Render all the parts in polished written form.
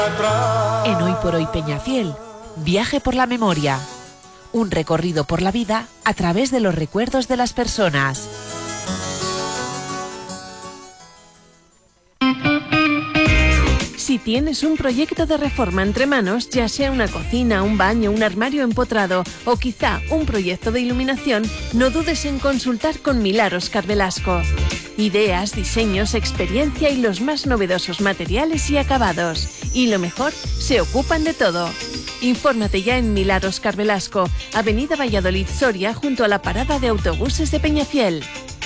En Hoy por Hoy Peñafiel, viaje por la memoria. Un recorrido por la vida a través de los recuerdos de las personas. Si tienes un proyecto de reforma entre manos, ya sea una cocina, un baño, un armario empotrado o quizá un proyecto de iluminación, no dudes en consultar con Millar Óscar Velasco. Ideas, diseños, experiencia y los más novedosos materiales y acabados. Y lo mejor, se ocupan de todo. Infórmate ya en Millar Óscar Velasco, Avenida Valladolid Soria, junto a la parada de autobuses de Peñafiel.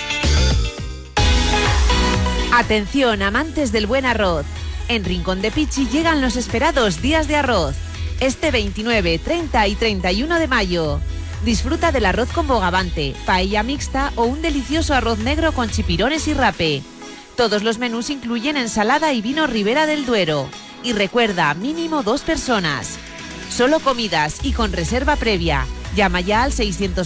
Atención, amantes del buen arroz. En Rincón de Pichi llegan los esperados días de arroz. Este 29, 30 y 31 de mayo. Disfruta del arroz con bogavante, paella mixta o un delicioso arroz negro con chipirones y rape. Todos los menús incluyen ensalada y vino Ribera del Duero. Y recuerda, mínimo 2 personas. Solo comidas y con reserva previa. Llama ya al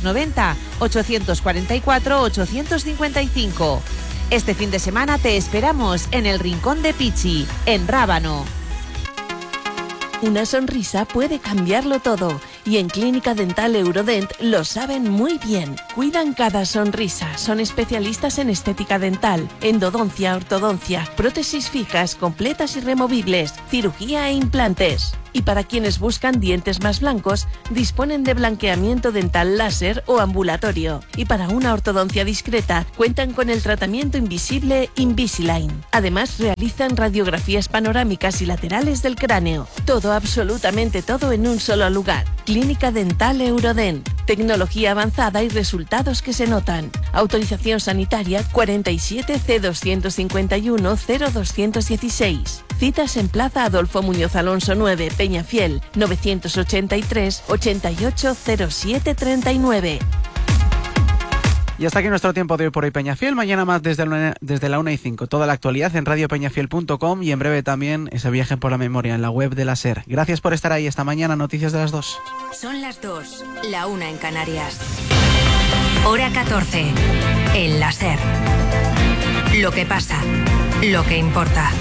690-844-855. Este fin de semana te esperamos en el Rincón de Pichi, en Rábano. Una sonrisa puede cambiarlo todo y en Clínica Dental Eurodent lo saben muy bien. Cuidan cada sonrisa, son especialistas en estética dental, endodoncia, ortodoncia, prótesis fijas, completas y removibles, cirugía e implantes. Y para quienes buscan dientes más blancos, disponen de blanqueamiento dental láser o ambulatorio. Y para una ortodoncia discreta, cuentan con el tratamiento invisible Invisalign. Además, realizan radiografías panorámicas y laterales del cráneo. Todo, absolutamente todo en un solo lugar. Clínica Dental Eurodent. Tecnología avanzada y resultados que se notan. Autorización sanitaria 47 C251 0216. Citas en Plaza Adolfo Muñoz Alonso 9, Peñafiel, 983 880739. Y hasta aquí nuestro tiempo de Hoy por Hoy Peñafiel. Mañana más desde la 1:05. Toda la actualidad en radiopeñafiel.com y en breve también ese viaje por la memoria en la web de la SER. Gracias por estar ahí. Esta mañana, noticias de las 2. Son las 2, la 1 en Canarias. Hora 14, en la SER. Lo que pasa, lo que importa.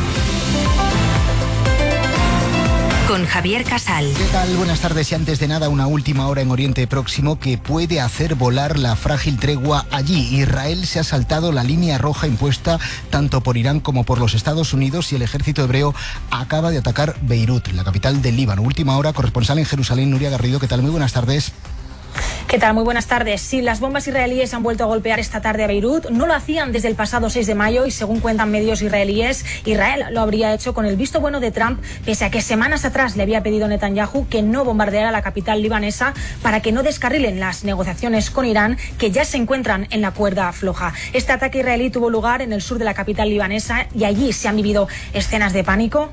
Con Javier Casal. ¿Qué tal? Buenas tardes. Y antes de nada, una última hora en Oriente Próximo que puede hacer volar la frágil tregua allí. Israel se ha saltado la línea roja impuesta tanto por Irán como por los Estados Unidos y el ejército hebreo acaba de atacar Beirut, la capital del Líbano. Última hora, corresponsal en Jerusalén, Nuria Garrido. ¿Qué tal? Muy buenas tardes. ¿Qué tal? Muy buenas tardes. Sí, las bombas israelíes han vuelto a golpear esta tarde a Beirut. No lo hacían desde el pasado 6 de mayo y según cuentan medios israelíes, Israel lo habría hecho con el visto bueno de Trump, pese a que semanas atrás le había pedido Netanyahu que no bombardeara la capital libanesa para que no descarrilen las negociaciones con Irán, que ya se encuentran en la cuerda floja. Este ataque israelí tuvo lugar en el sur de la capital libanesa y allí se han vivido escenas de pánico.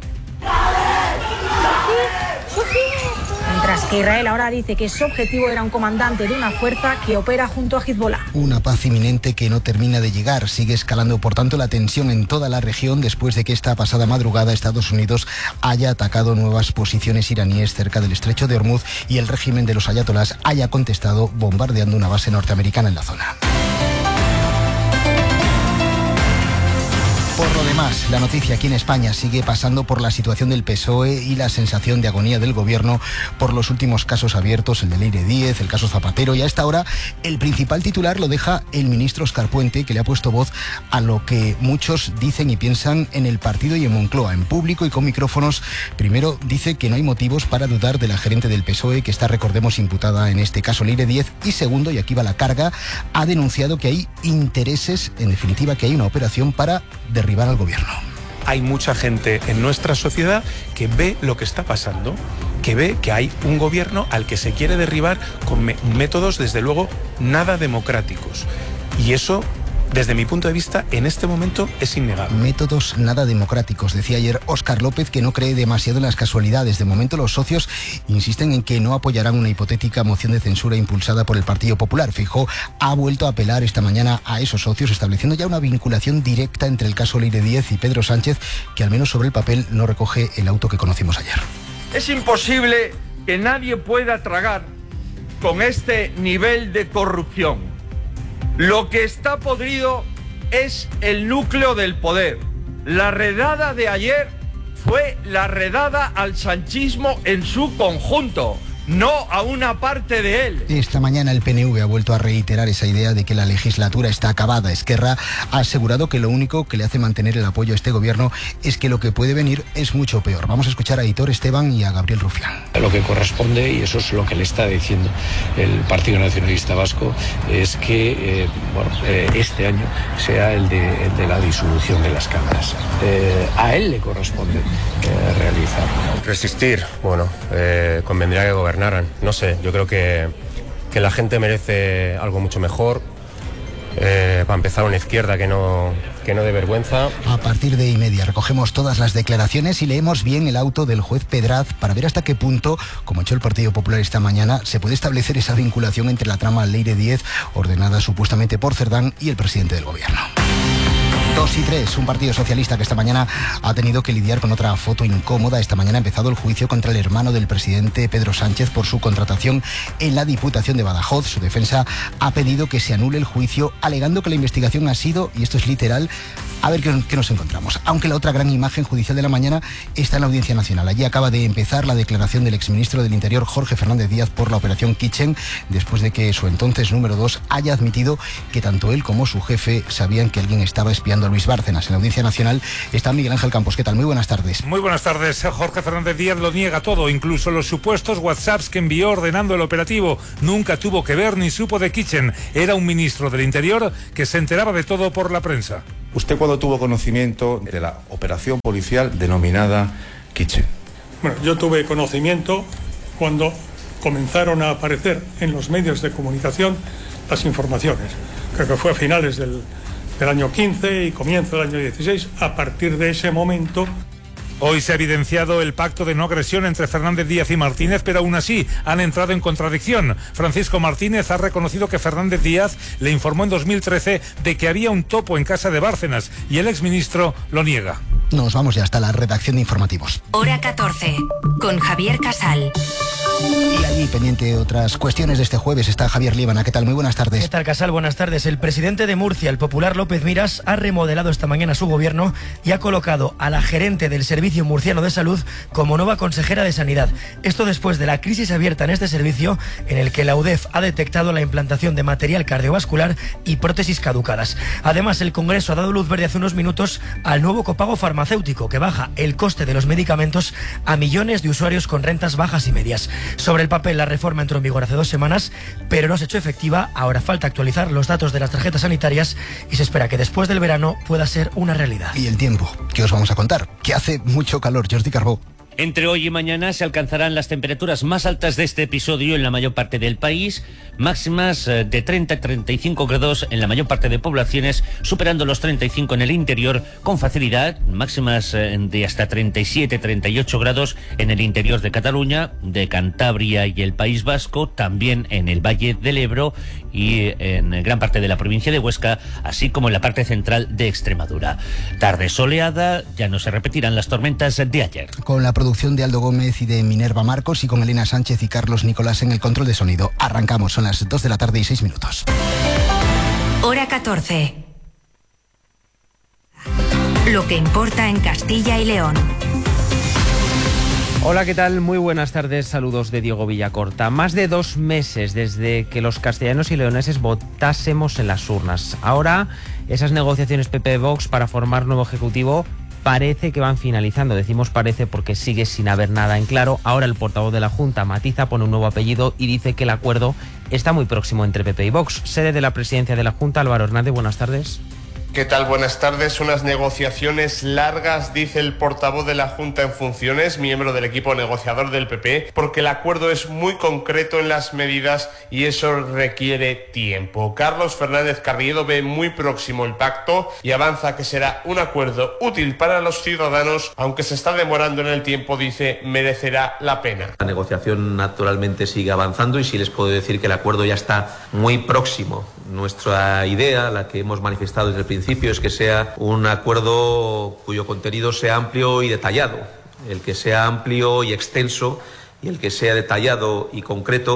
Mientras que Israel ahora dice que su objetivo era un comandante de una fuerza que opera junto a Hezbollah. Una paz inminente que no termina de llegar. Sigue escalando, por tanto, la tensión en toda la región después de que esta pasada madrugada Estados Unidos haya atacado nuevas posiciones iraníes cerca del estrecho de Hormuz y el régimen de los ayatolás haya contestado bombardeando una base norteamericana en la zona. Por lo demás, la noticia aquí en España sigue pasando por la situación del PSOE y la sensación de agonía del gobierno por los últimos casos abiertos, el de Leire Díez, el caso Zapatero, y a esta hora el principal titular lo deja el ministro Óscar Puente, que le ha puesto voz a lo que muchos dicen y piensan en el partido y en Moncloa, en público y con micrófonos. Primero, dice que no hay motivos para dudar de la gerente del PSOE, que está, recordemos, imputada en este caso, Leire Díez, y segundo, y aquí va la carga, ha denunciado que hay intereses, en definitiva, que hay una operación para derribar al gobierno. Hay mucha gente en nuestra sociedad que ve lo que está pasando, que ve que hay un gobierno al que se quiere derribar con métodos, desde luego, nada democráticos. Y eso, desde mi punto de vista, en este momento es innegable. Métodos nada democráticos, decía ayer Óscar López, que no cree demasiado en las casualidades. De momento los socios insisten en que no apoyarán una hipotética moción de censura impulsada por el Partido Popular. Feijóo ha vuelto a apelar esta mañana a esos socios, estableciendo ya una vinculación directa entre el caso Leire Díez y Pedro Sánchez, que al menos sobre el papel no recoge el auto que conocimos ayer. Es imposible que nadie pueda tragar con este nivel de corrupción. Lo que está podrido es el núcleo del poder. La redada de ayer fue la redada al sanchismo en su conjunto, no a una parte de él. Esta mañana el PNV ha vuelto a reiterar esa idea de que la legislatura está acabada. Esquerra ha asegurado que lo único que le hace mantener el apoyo a este gobierno es que lo que puede venir es mucho peor. Vamos a escuchar a Aitor Esteban y a Gabriel Rufián. Lo que corresponde, y eso es lo que le está diciendo el Partido Nacionalista Vasco, es que este año sea el de la disolución de las cámaras. A él le corresponde realizar. Resistir, convendría que gobernaran. No sé, yo creo que la gente merece algo mucho mejor. Para empezar, una izquierda que no dé vergüenza. A partir de 1:30 recogemos todas las declaraciones y leemos bien el auto del juez Pedraz para ver hasta qué punto, como ha hecho el Partido Popular esta mañana, se puede establecer esa vinculación entre la trama Leire Díez, ordenada supuestamente por Cerdán, y el presidente del gobierno. 2 y 3, un partido socialista que esta mañana ha tenido que lidiar con otra foto incómoda. Esta mañana ha empezado el juicio contra el hermano del presidente Pedro Sánchez por su contratación en la Diputación de Badajoz. Su defensa ha pedido que se anule el juicio, alegando que la investigación ha sido, y esto es literal, a ver qué nos encontramos. Aunque la otra gran imagen judicial de la mañana está en la Audiencia Nacional. Allí acaba de empezar la declaración del exministro del Interior, Jorge Fernández Díaz, por la operación Kitchen, después de que su entonces número 2 haya admitido que tanto él como su jefe sabían que alguien estaba espiando a Luis Bárcenas. En la Audiencia Nacional está Miguel Ángel Campos. ¿Qué tal? Muy buenas tardes. Muy buenas tardes. Jorge Fernández Díaz lo niega todo, incluso los supuestos WhatsApps que envió ordenando el operativo. Nunca tuvo que ver ni supo de Kitchen. Era un ministro del Interior que se enteraba de todo por la prensa. ¿Usted cuándo tuvo conocimiento de la operación policial denominada Kitchen? Bueno, yo tuve conocimiento cuando comenzaron a aparecer en los medios de comunicación las informaciones. Creo que fue a finales del año 15 y comienzo del año 16. A partir de ese momento... Hoy se ha evidenciado el pacto de no agresión entre Fernández Díaz y Martínez, pero aún así han entrado en contradicción. Francisco Martínez ha reconocido que Fernández Díaz le informó en 2013 de que había un topo en casa de Bárcenas y el exministro lo niega. Nos vamos ya hasta la redacción de informativos. Hora 14, con Javier Casal. Y allí, pendiente de otras cuestiones de este jueves, está Javier Líbana. ¿Qué tal? Muy buenas tardes. ¿Qué tal, Casal? Buenas tardes. El presidente de Murcia, el popular López Miras, ha remodelado esta mañana su gobierno y ha colocado a la gerente del Servicio Murciano de Salud como nueva consejera de Sanidad. Esto después de la crisis abierta en este servicio, en el que la UDEF ha detectado la implantación de material cardiovascular y prótesis caducadas. Además, el Congreso ha dado luz verde hace unos minutos al nuevo copago farmacéutico, que baja el coste de los medicamentos a millones de usuarios con rentas bajas y medias. Sobre el papel, la reforma entró en vigor hace 2 semanas, pero no se ha hecho efectiva. Ahora falta actualizar los datos de las tarjetas sanitarias y se espera que después del verano pueda ser una realidad. Y el tiempo, ¿qué os vamos a contar? Que hace mucho calor. Jordi Carbó. Entre hoy y mañana se alcanzarán las temperaturas más altas de este episodio en la mayor parte del país, máximas de 30 a 35 grados en la mayor parte de poblaciones, superando los 35 en el interior con facilidad, máximas de hasta 37, 38 grados en el interior de Cataluña, de Cantabria y el País Vasco, también en el Valle del Ebro y en gran parte de la provincia de Huesca, así como en la parte central de Extremadura. Tarde soleada, ya no se repetirán las tormentas de ayer. Con la producción de Aldo Gómez y de Minerva Marcos y con Elena Sánchez y Carlos Nicolás en el control de sonido. Arrancamos, son las 2 de la tarde y 6 minutos. Hora 14. Lo que importa en Castilla y León. Hola, ¿qué tal? Muy buenas tardes, saludos de Diego Villacorta. Más de 2 meses desde que los castellanos y leoneses votásemos en las urnas. Ahora, esas negociaciones PP-Vox para formar nuevo ejecutivo parece que van finalizando. Decimos parece porque sigue sin haber nada en claro. Ahora el portavoz de la Junta matiza, pone un nuevo apellido y dice que el acuerdo está muy próximo entre PP y Vox. Sede de la presidencia de la Junta, Álvaro Hernández, buenas tardes. ¿Qué tal? Buenas tardes. Unas negociaciones largas, dice el portavoz de la Junta en funciones, miembro del equipo negociador del PP, porque el acuerdo es muy concreto en las medidas y eso requiere tiempo. Carlos Fernández Carriedo ve muy próximo el pacto y avanza que será un acuerdo útil para los ciudadanos, aunque se está demorando en el tiempo, dice, merecerá la pena. La negociación naturalmente sigue avanzando y sí les puedo decir que el acuerdo ya está muy próximo. Nuestra idea, la que hemos manifestado desde el principio, es que sea un acuerdo cuyo contenido sea amplio y detallado. El que sea amplio y extenso y el que sea detallado y concreto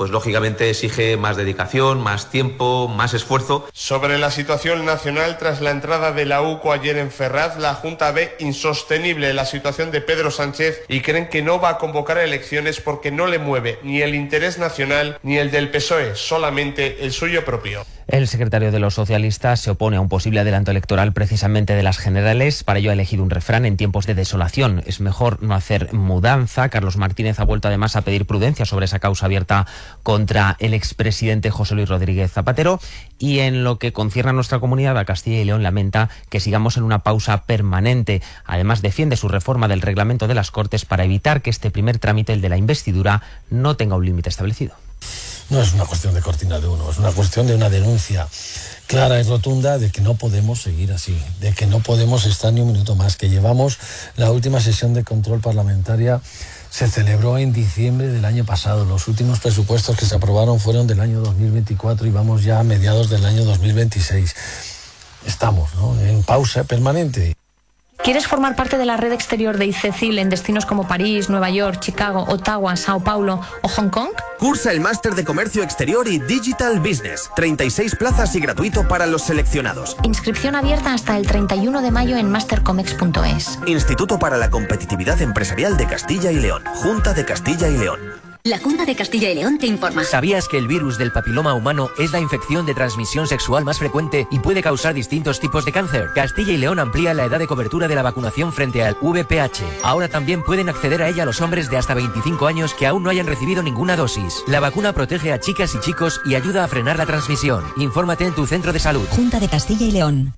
pues lógicamente exige más dedicación, más tiempo, más esfuerzo. Sobre la situación nacional, tras la entrada de la UCO ayer en Ferraz, la Junta ve insostenible la situación de Pedro Sánchez y creen que no va a convocar elecciones porque no le mueve ni el interés nacional ni el del PSOE, solamente el suyo propio. El secretario de los socialistas se opone a un posible adelanto electoral precisamente de las generales. Para ello ha elegido un refrán: en tiempos de desolación es mejor no hacer mudanza. Carlos Martínez ha vuelto además a pedir prudencia sobre esa causa abierta contra el expresidente José Luis Rodríguez Zapatero. Y en lo que concierne a nuestra comunidad, a Castilla y León lamenta que sigamos en una pausa permanente. Además defiende su reforma del reglamento de las Cortes para evitar que este primer trámite, el de la investidura, no tenga un límite establecido. No es una cuestión de cortina de humo, es una cuestión de una denuncia clara y rotunda de que no podemos seguir así, de que no podemos estar ni un minuto más, que llevamos la última sesión de control parlamentaria, se celebró en diciembre del año pasado, los últimos presupuestos que se aprobaron fueron del año 2024 y vamos ya a mediados del año 2026. Estamos, ¿no?, en pausa permanente. ¿Quieres formar parte de la red exterior de ICECIL en destinos como París, Nueva York, Chicago, Ottawa, Sao Paulo o Hong Kong? Cursa el máster de Comercio Exterior y Digital Business. 36 plazas y gratuito para los seleccionados. Inscripción abierta hasta el 31 de mayo en mastercomex.es. Instituto para la Competitividad Empresarial de Castilla y León. Junta de Castilla y León. La Junta de Castilla y León te informa. ¿Sabías que el virus del papiloma humano es la infección de transmisión sexual más frecuente y puede causar distintos tipos de cáncer? Castilla y León amplía la edad de cobertura de la vacunación frente al VPH. Ahora también pueden acceder a ella los hombres de hasta 25 años que aún no hayan recibido ninguna dosis. La vacuna protege a chicas y chicos y ayuda a frenar la transmisión. Infórmate en tu centro de salud. Junta de Castilla y León.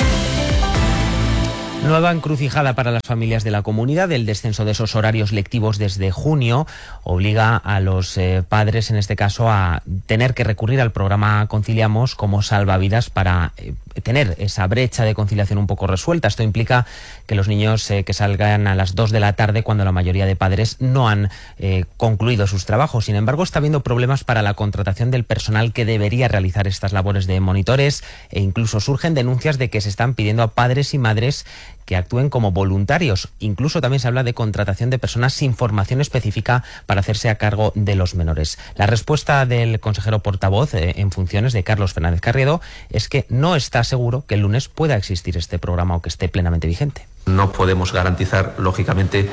Nueva encrucijada para las familias de la comunidad. El descenso de esos horarios lectivos desde junio obliga a los padres, en este caso, a tener que recurrir al programa Conciliamos como salvavidas para tener esa brecha de conciliación un poco resuelta. Esto implica que los niños que salgan a las 2 de la tarde, cuando la mayoría de padres no han concluido sus trabajos. Sin embargo, está habiendo problemas para la contratación del personal que debería realizar estas labores de monitores, e incluso surgen denuncias de que se están pidiendo a padres y madres que actúen como voluntarios. Incluso también se habla de contratación de personas sin formación específica para hacerse a cargo de los menores. La respuesta del consejero portavoz en funciones, de Carlos Fernández Carriedo, es que no está seguro que el lunes pueda existir este programa o que esté plenamente vigente. No podemos garantizar, lógicamente,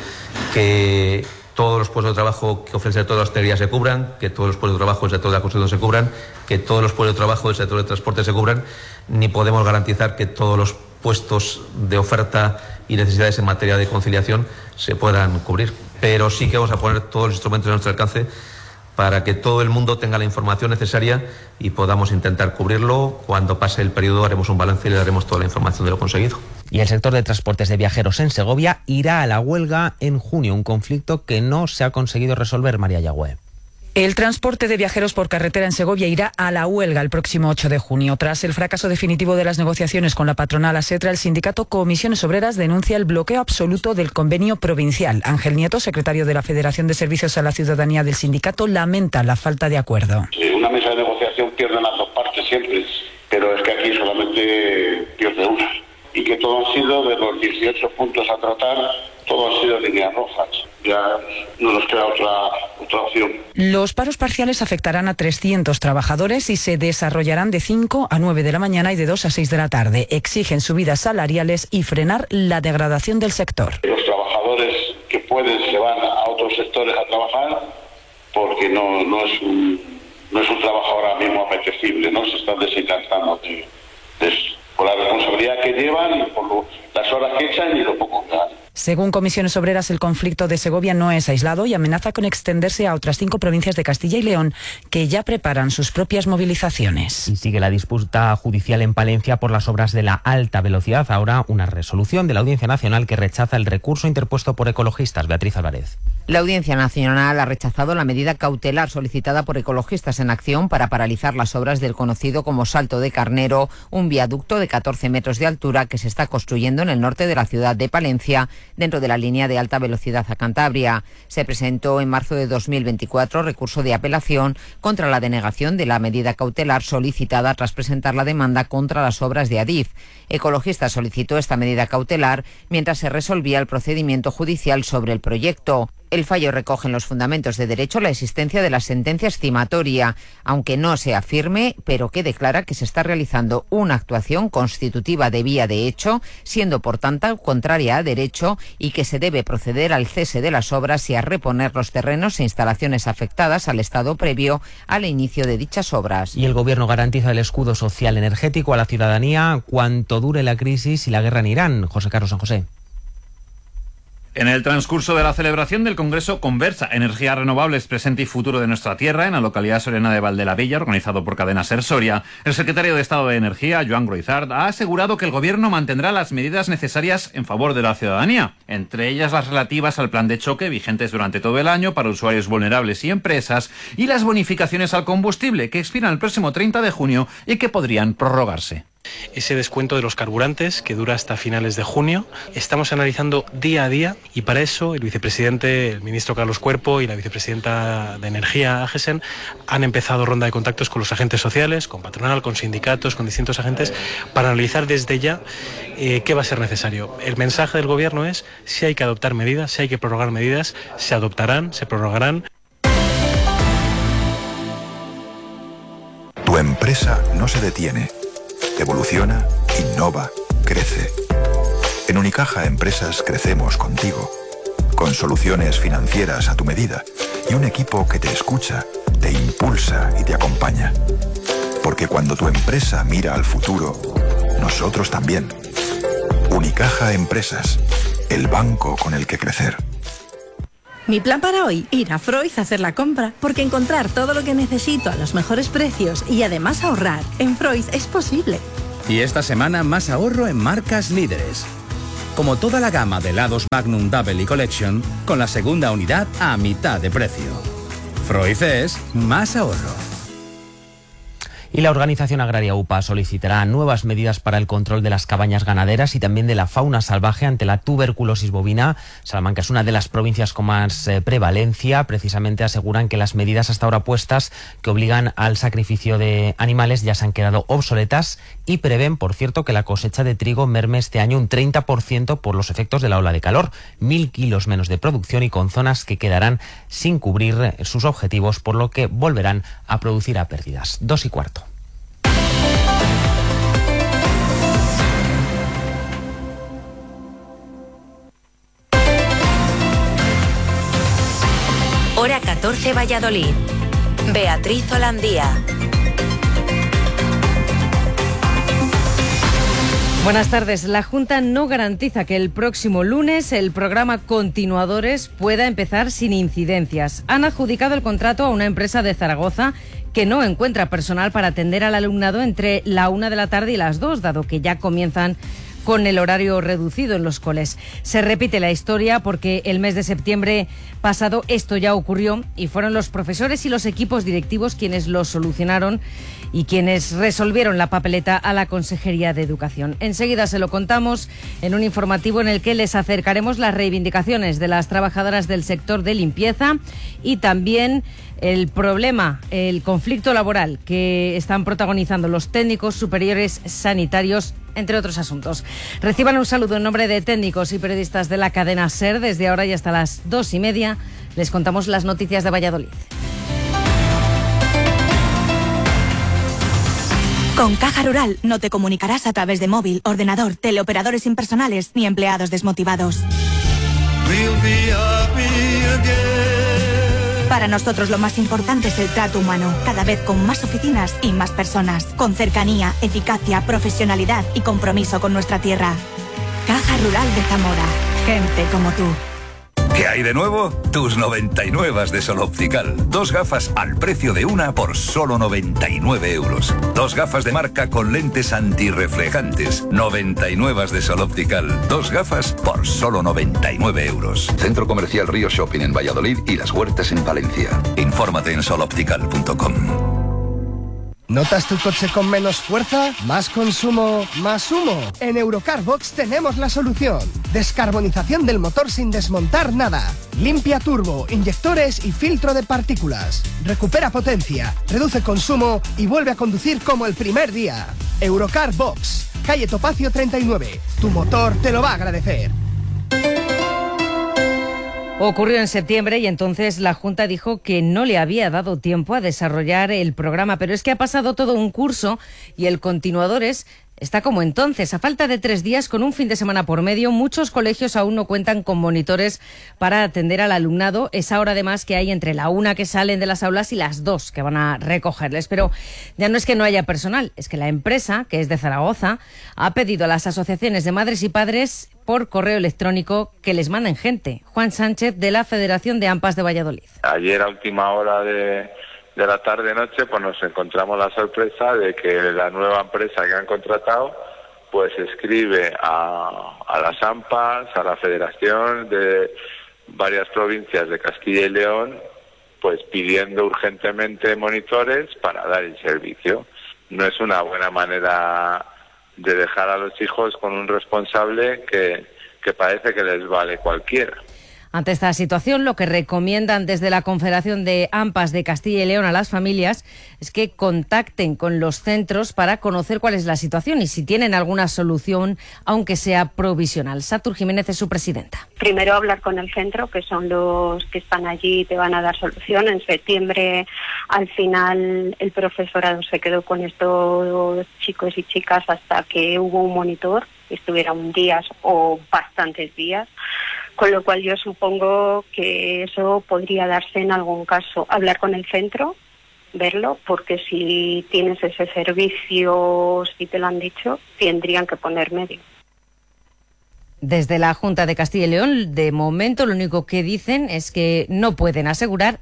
que todos los puestos de trabajo que ofrece toda la hostelería se cubran, que todos los puestos de trabajo del sector de la construcción se cubran, que todos los puestos de trabajo del sector de transporte se cubran, ni podemos garantizar que todos los puestos de oferta y necesidades en materia de conciliación se puedan cubrir. Pero sí que vamos a poner todos los instrumentos a nuestro alcance para que todo el mundo tenga la información necesaria y podamos intentar cubrirlo. Cuando pase el periodo haremos un balance y le daremos toda la información de lo conseguido. Y el sector de transportes de viajeros en Segovia irá a la huelga en junio, un conflicto que no se ha conseguido resolver, María Yagüe. El transporte de viajeros por carretera en Segovia irá a la huelga el próximo 8 de junio. Tras el fracaso definitivo de las negociaciones con la patronal ASETRA, el sindicato Comisiones Obreras denuncia el bloqueo absoluto del convenio provincial. Ángel Nieto, secretario de la Federación de Servicios a la Ciudadanía del sindicato, lamenta la falta de acuerdo. En una mesa de negociación pierden las dos partes siempre, pero es que aquí solamente pierde una. Y que todo ha sido, de los 18 puntos a tratar, todo ha sido líneas rojas. Ya no nos queda otra opción. Los paros parciales afectarán a 300 trabajadores y se desarrollarán de 5 a 9 de la mañana y de 2 a 6 de la tarde. Exigen subidas salariales y frenar la degradación del sector. Los trabajadores que pueden se van a otros sectores a trabajar porque no es un trabajo ahora mismo apetecible, ¿no? Se están desencantando por la responsabilidad que llevan y por las horas que echan y lo poco que ganan. Según Comisiones Obreras, el conflicto de Segovia no es aislado y amenaza con extenderse a otras 5 provincias de Castilla y León que ya preparan sus propias movilizaciones. Y sigue la disputa judicial en Palencia por las obras de la alta velocidad. Ahora una resolución de la Audiencia Nacional que rechaza el recurso interpuesto por ecologistas. Beatriz Álvarez. La Audiencia Nacional ha rechazado la medida cautelar solicitada por Ecologistas en Acción para paralizar las obras del conocido como Salto de Carnero, un viaducto de 14 metros de altura que se está construyendo en el norte de la ciudad de Palencia, dentro de la línea de alta velocidad a Cantabria. Se presentó en marzo de 2024 recurso de apelación contra la denegación de la medida cautelar solicitada tras presentar la demanda contra las obras de Adif. Ecologistas solicitó esta medida cautelar mientras se resolvía el procedimiento judicial sobre el proyecto. El fallo recoge en los fundamentos de derecho la existencia de la sentencia estimatoria, aunque no sea firme, pero que declara que se está realizando una actuación constitutiva de vía de hecho, siendo por tanto contraria a derecho, y que se debe proceder al cese de las obras y a reponer los terrenos e instalaciones afectadas al estado previo al inicio de dichas obras. Y el Gobierno garantiza el escudo social energético a la ciudadanía cuanto dure la crisis y la guerra en Irán. José Carlos San José. En el transcurso de la celebración del Congreso Conversa, Energías Renovables, Presente y Futuro de Nuestra Tierra, en la localidad soriana de Valdelavella, organizado por Cadena Ser Soria, el secretario de Estado de Energía, Joan Groizard, ha asegurado que el Gobierno mantendrá las medidas necesarias en favor de la ciudadanía, entre ellas las relativas al plan de choque vigentes durante todo el año para usuarios vulnerables y empresas, y las bonificaciones al combustible, que expiran el próximo 30 de junio y que podrían prorrogarse. Ese descuento de los carburantes que dura hasta finales de junio. Estamos analizando día a día y para eso el vicepresidente, el ministro Carlos Cuerpo y la vicepresidenta de Energía, Agesen, han empezado ronda de contactos con los agentes sociales, con patronal, con sindicatos, con distintos agentes, para analizar desde ya qué va a ser necesario. El mensaje del Gobierno es: si hay que adoptar medidas, si hay que prorrogar medidas, se adoptarán, se prorrogarán. Tu empresa no se detiene. Evoluciona, innova, crece. En Unicaja Empresas crecemos contigo, con soluciones financieras a tu medida y un equipo que te escucha, te impulsa y te acompaña. Porque cuando tu empresa mira al futuro, nosotros también. Unicaja Empresas, el banco con el que crecer. Mi plan para hoy, ir a Freud a hacer la compra, porque encontrar todo lo que necesito a los mejores precios y además ahorrar en Freud es posible. Y esta semana más ahorro en marcas líderes. Como toda la gama de helados Magnum Double y Collection, con la segunda unidad a mitad de precio. Freud es más ahorro. Y la organización agraria UPA solicitará nuevas medidas para el control de las cabañas ganaderas y también de la fauna salvaje ante la tuberculosis bovina. Salamanca es una de las provincias con más prevalencia. Precisamente aseguran que las medidas hasta ahora puestas que obligan al sacrificio de animales ya se han quedado obsoletas y prevén, por cierto, que la cosecha de trigo merme este año un 30% por los efectos de la ola de calor. 1.000 kilos menos de producción y con zonas que quedarán sin cubrir sus objetivos, por lo que volverán a producir a pérdidas. 2:15. Hora 14, Valladolid. Beatriz Holandía. Buenas tardes. La Junta no garantiza que el próximo lunes el programa Continuadores pueda empezar sin incidencias. Han adjudicado el contrato a una empresa de Zaragoza que no encuentra personal para atender al alumnado entre la 1 de la tarde y las 2, dado que ya comienzan con el horario reducido en los coles. Se repite la historia porque el mes de septiembre pasado esto ya ocurrió y fueron los profesores y los equipos directivos quienes lo solucionaron y quienes resolvieron la papeleta a la Consejería de Educación. Enseguida se lo contamos en un informativo en el que les acercaremos las reivindicaciones de las trabajadoras del sector de limpieza y también el problema, el conflicto laboral que están protagonizando los técnicos superiores sanitarios, entre otros asuntos. Reciban un saludo en nombre de técnicos y periodistas de la cadena SER. Desde ahora y hasta las 2:30 les contamos las noticias de Valladolid. Con Caja Rural no te comunicarás a través de móvil, ordenador, teleoperadores impersonales ni empleados desmotivados. Para nosotros lo más importante es el trato humano, cada vez con más oficinas y más personas, con cercanía, eficacia, profesionalidad y compromiso con nuestra tierra. Caja Rural de Zamora, gente como tú. ¿Qué hay de nuevo? Tus 99 de Sol Optical. 2 gafas al precio de una por solo 99 euros. 2 gafas de marca con lentes antirreflejantes. 99 de Sol Optical. 2 gafas por solo 99 euros. Centro Comercial Río Shopping en Valladolid y Las Huertas en Valencia. Infórmate en soloptical.com. ¿Notas tu coche con menos fuerza? ¿Más consumo? ¿Más humo? En Eurocarbox tenemos la solución. Descarbonización del motor sin desmontar nada. Limpia turbo, inyectores y filtro de partículas. Recupera potencia, reduce consumo y vuelve a conducir como el primer día. Eurocarbox, calle Topacio 39. Tu motor te lo va a agradecer. Ocurrió en septiembre y entonces la Junta dijo que no le había dado tiempo a desarrollar el programa, pero es que ha pasado todo un curso y el Continuadores está como entonces. A falta de 3 días, con un fin de semana por medio, muchos colegios aún no cuentan con monitores para atender al alumnado. Esa hora además que hay entre la 1 que salen de las aulas y las 2 que van a recogerles. Pero ya no es que no haya personal, es que la empresa, que es de Zaragoza, ha pedido a las asociaciones de madres y padres por correo electrónico que les manden gente. Juan Sánchez, de la Federación de AMPAs de Valladolid. Ayer a última hora de la tarde-noche, pues nos encontramos la sorpresa de que la nueva empresa que han contratado pues escribe a las AMPAs, a la Federación de varias provincias de Castilla y León, pues pidiendo urgentemente monitores para dar el servicio. No es una buena manera de dejar a los hijos con un responsable que parece que les vale cualquiera. Ante esta situación, lo que recomiendan desde la Confederación de AMPAs de Castilla y León a las familias es que contacten con los centros para conocer cuál es la situación y si tienen alguna solución, aunque sea provisional. Satur Jiménez es su presidenta. Primero hablar con el centro, que son los que están allí y te van a dar solución. En septiembre, al final, el profesorado se quedó con estos chicos y chicas hasta que hubo un monitor, que estuviera un día o bastantes días. Con lo cual yo supongo que eso podría darse en algún caso. Hablar con el centro, verlo, porque si tienes ese servicio, si te lo han dicho, tendrían que poner medio. Desde la Junta de Castilla y León, de momento, lo único que dicen es que no pueden asegurar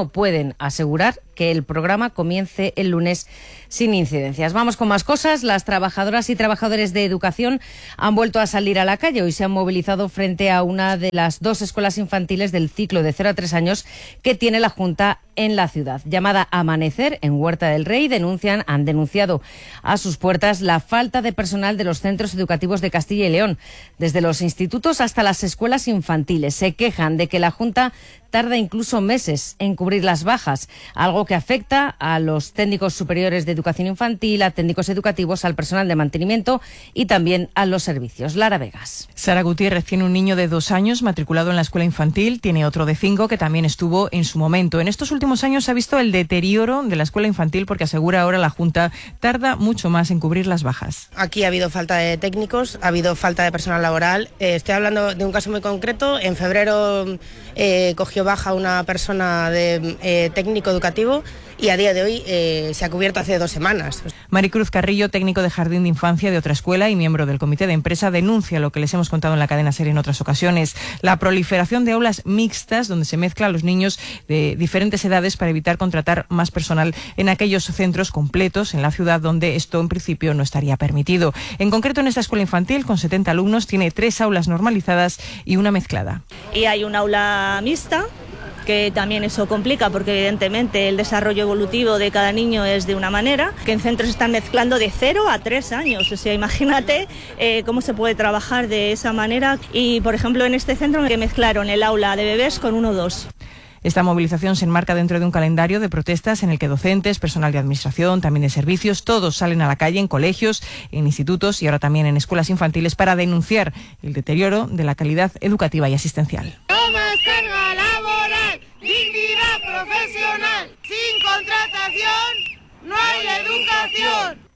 que el programa comience el lunes sin incidencias. Vamos con más cosas. Las trabajadoras y trabajadores de educación han vuelto a salir a la calle. Hoy se han movilizado frente a una de las 2 escuelas infantiles del ciclo de 0 a 3 años que tiene la Junta en la ciudad. Llamada Amanecer, en Huerta del Rey, han denunciado a sus puertas la falta de personal de los centros educativos de Castilla y León, desde los institutos hasta las escuelas infantiles. Se quejan de que la Junta tarda incluso meses en cubrir las bajas, algo que afecta a los técnicos superiores de educación infantil, a técnicos educativos, al personal de mantenimiento y también a los servicios. Lara Vegas. Sara Gutiérrez tiene un niño de 2 años matriculado en la escuela infantil, tiene otro de 5 que también estuvo en su momento. En estos últimos años se ha visto el deterioro de la escuela infantil porque asegura ahora la Junta tarda mucho más en cubrir las bajas. Aquí ha habido falta de técnicos, ha habido falta de personal laboral. Estoy hablando de un caso muy concreto. En febrero cogió baja una persona de técnico educativo y a día de hoy se ha cubierto hace 2 semanas. Maricruz Carrillo, técnico de jardín de infancia de otra escuela y miembro del comité de empresa, denuncia lo que les hemos contado en la cadena SER en otras ocasiones, la proliferación de aulas mixtas donde se mezclan los niños de diferentes edades para evitar contratar más personal en aquellos centros completos en la ciudad donde esto en principio no estaría permitido. En concreto, en esta escuela infantil con 70 alumnos tiene 3 aulas normalizadas y una mezclada. Y hay un aula mixta, que también eso complica porque evidentemente el desarrollo evolutivo de cada niño es de una manera, que en centros están mezclando de 0 a 3 años, o sea, imagínate cómo se puede trabajar de esa manera. Y por ejemplo en este centro que mezclaron el aula de bebés con 1-2. Esta movilización se enmarca dentro de un calendario de protestas en el que docentes, personal de administración, también de servicios, todos salen a la calle en colegios, en institutos y ahora también en escuelas infantiles para denunciar el deterioro de la calidad educativa y asistencial. No más carga laboral, dignidad profesional, sin contratación no hay educación.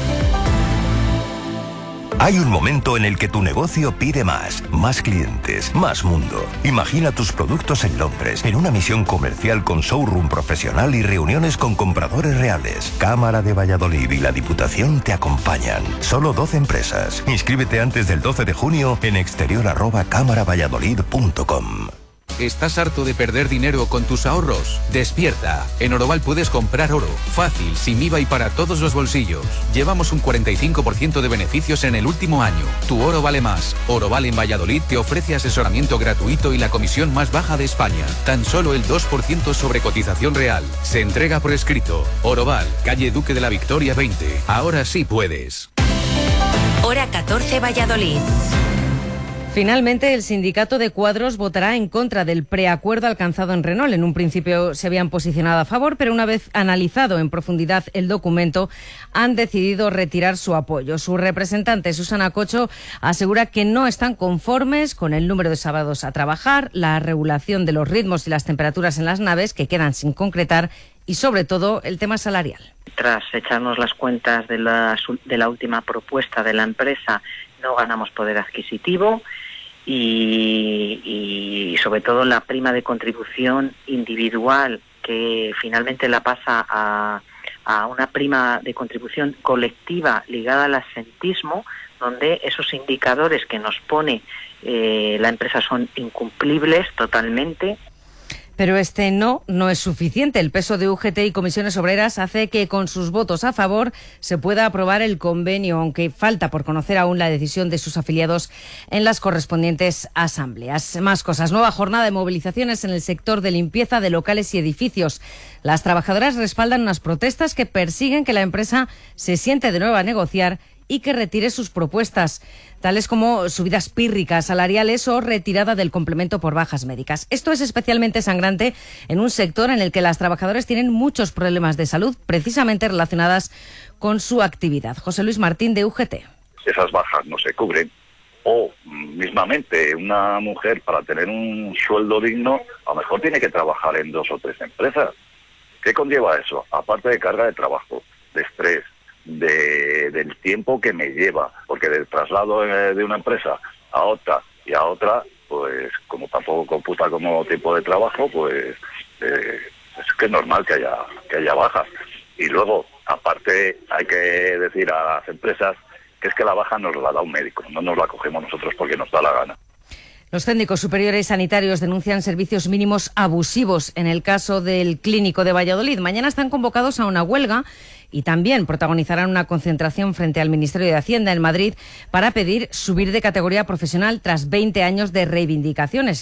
Hay un momento en el que tu negocio pide más clientes, más mundo. Imagina tus productos en Londres, en una misión comercial con showroom profesional y reuniones con compradores reales. Cámara de Valladolid y la Diputación te acompañan. Solo 12 empresas. Inscríbete antes del 12 de junio en exterior@camaravalladolid.com. ¿Estás harto de perder dinero con tus ahorros? ¡Despierta! En Oroval puedes comprar oro, fácil, sin IVA y para todos los bolsillos. Llevamos un 45% de beneficios en el último año. Tu oro vale más. Oroval en Valladolid te ofrece asesoramiento gratuito y la comisión más baja de España. Tan solo el 2% sobre cotización real. Se entrega por escrito. Oroval, calle Duque de la Victoria 20. Ahora sí puedes. Hora 14, Valladolid. Finalmente, el sindicato de cuadros votará en contra del preacuerdo alcanzado en Renault. En un principio se habían posicionado a favor, pero una vez analizado en profundidad el documento, han decidido retirar su apoyo. Su representante, Susana Cocho, asegura que no están conformes con el número de sábados a trabajar, la regulación de los ritmos y las temperaturas en las naves, que quedan sin concretar, y sobre todo el tema salarial. Tras echarnos las cuentas de la última propuesta de la empresa, no ganamos poder adquisitivo y sobre todo la prima de contribución individual, que finalmente la pasa a una prima de contribución colectiva ligada al absentismo, donde esos indicadores que nos pone la empresa son incumplibles totalmente. Pero este no es suficiente. El peso de UGT y comisiones obreras hace que con sus votos a favor se pueda aprobar el convenio, aunque falta por conocer aún la decisión de sus afiliados en las correspondientes asambleas. Más cosas. Nueva jornada de movilizaciones en el sector de limpieza de locales y edificios. Las trabajadoras respaldan unas protestas que persiguen que la empresa se siente de nuevo a negociar y que retire sus propuestas, tales como subidas pírricas salariales o retirada del complemento por bajas médicas. Esto es especialmente sangrante en un sector en el que las trabajadoras tienen muchos problemas de salud, precisamente relacionadas con su actividad. José Luis Martín, de UGT. Esas bajas no se cubren, o mismamente una mujer, para tener un sueldo digno, a lo mejor tiene que trabajar en 2 o 3 empresas. ¿Qué conlleva eso? Aparte de carga de trabajo, de estrés, del tiempo que me lleva, porque del traslado de una empresa a otra y a otra, pues como tampoco computa como tiempo de trabajo, pues es que es normal que haya bajas. Y luego, aparte, hay que decir a las empresas que es que la baja nos la da un médico, no nos la cogemos nosotros porque nos da la gana. Los técnicos superiores sanitarios denuncian servicios mínimos abusivos en el caso del Clínico de Valladolid. Mañana están convocados a una huelga y también protagonizarán una concentración frente al Ministerio de Hacienda en Madrid para pedir subir de categoría profesional tras 20 años de reivindicaciones.